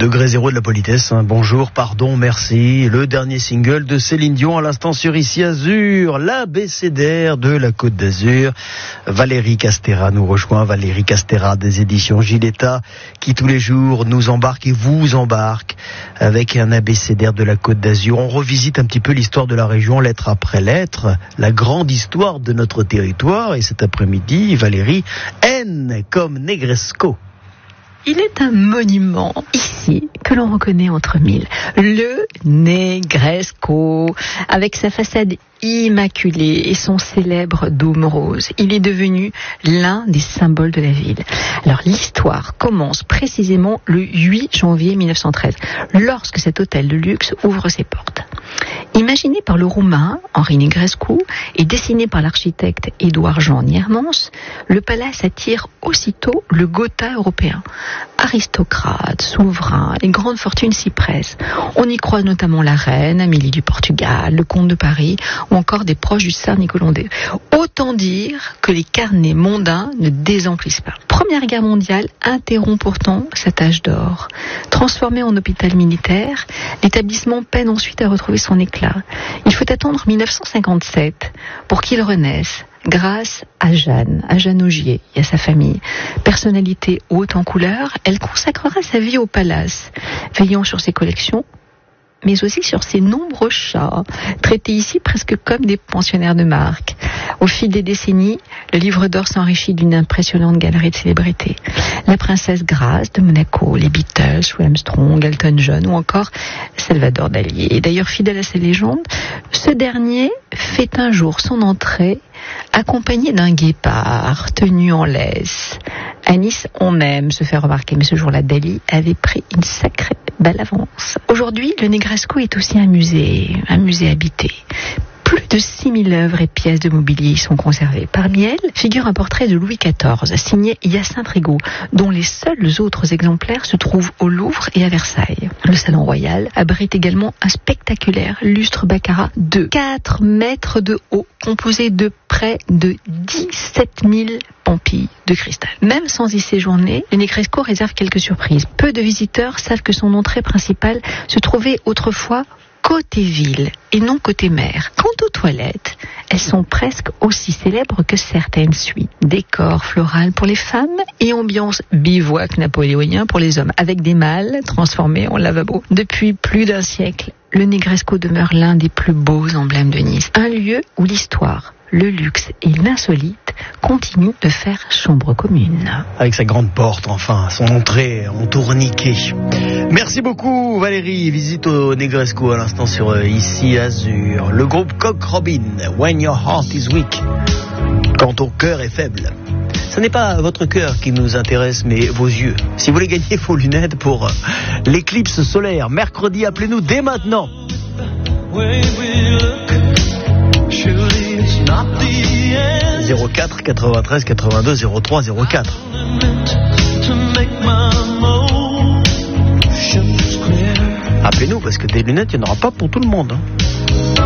Degré zéro de la politesse, hein. Bonjour, pardon, merci. Le dernier single de Céline Dion à l'instant sur Ici Azur, l'abécédaire de la Côte d'Azur. Valérie Castera nous rejoint, Valérie Castera des éditions Giletta, qui tous les jours nous embarque et vous embarque avec un abécédaire de la Côte d'Azur. On revisite un petit peu l'histoire de la région, lettre après lettre, la grande histoire de notre territoire. Et cet après-midi, Valérie, N comme Negresco. Il est un monument ici que l'on reconnaît entre mille. Le Negresco, avec sa façade immaculée et son célèbre dôme rose. Il est devenu l'un des symboles de la ville. Alors l'histoire commence précisément le 8 janvier 1913, lorsque cet hôtel de luxe ouvre ses portes. Imaginé par le Roumain Henri Negrescu et dessiné par l'architecte Édouard-Jean Niermans, le palace attire aussitôt le Gotha européen. Aristocrates, souverains, les grandes fortunes s'y pressent. On y croise notamment la reine Amélie du Portugal, le comte de Paris ou encore des proches du tsar Nicolas II. Autant dire que les carnets mondains ne désemplissent pas. Première guerre mondiale interrompt pourtant cet âge d'or. Transformé en hôpital militaire, l'établissement peine ensuite à retrouver son éclat. Il faut attendre 1957 pour qu'il renaisse, grâce à Jeanne Augier et à sa famille. Personnalité haute en couleur, elle consacrera sa vie au palace, veillant sur ses collections, mais aussi sur ses nombreux chats, traités ici presque comme des pensionnaires de marque. Au fil des décennies, le livre d'or s'enrichit d'une impressionnante galerie de célébrités. La princesse Grace de Monaco, les Beatles, Louis Armstrong, Elton John ou encore Salvador Dali. Et d'ailleurs, fidèle à ses légendes, ce dernier fait un jour son entrée accompagné d'un guépard tenu en laisse. À Nice, on aime se faire remarquer, mais ce jour-là, Dali avait pris une sacrée belle avance. Aujourd'hui, le Negresco est aussi un musée habité. Plus de 6000 œuvres et pièces de mobilier y sont conservées. Parmi elles figure un portrait de Louis XIV, signé Hyacinthe Rigaud, dont les seuls autres exemplaires se trouvent au Louvre et à Versailles. Le Salon Royal abrite également un spectaculaire lustre baccarat de 4 mètres de haut, composé de près de 17 000 pampilles de cristal. Même sans y séjourner, le Negresco réserve quelques surprises. Peu de visiteurs savent que son entrée principale se trouvait autrefois côté ville et non côté mer. Quant aux toilettes, elles sont presque aussi célèbres que certaines suites. Décor floral pour les femmes et ambiance bivouac napoléonien pour les hommes, avec des malles transformés en lavabo. Depuis plus d'un siècle, le Negresco demeure l'un des plus beaux emblèmes de Nice. Un lieu où l'histoire, le luxe et l'insolite continuent de faire chambre commune. Avec sa grande porte, enfin, son entrée en tourniquet. Merci beaucoup Valérie. Visite au Negresco à l'instant sur Ici Azur. Le groupe Cock Robin, When Your Heart is Weak. Quand ton cœur est faible. Ce n'est pas votre cœur qui nous intéresse, mais vos yeux. Si vous voulez gagner vos lunettes pour l'éclipse solaire, mercredi, appelez-nous dès maintenant. 04 93 82 03 04. Appelez-nous parce que des lunettes, il n'y en aura pas pour tout le monde.